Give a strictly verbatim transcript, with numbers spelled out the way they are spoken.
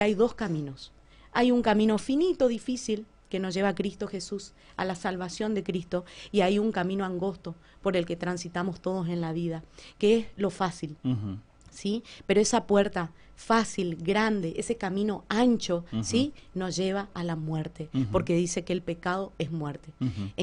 Hay dos caminos. Hay un camino finito, difícil, que nos lleva a Cristo Jesús, a la salvación de Cristo, y hay un camino angosto por el que transitamos todos en la vida, que es lo fácil, uh-huh. ¿sí? Pero esa puerta fácil, grande, ese camino ancho, uh-huh. ¿sí? Nos lleva a la muerte, uh-huh. porque dice que el pecado es muerte. Uh-huh.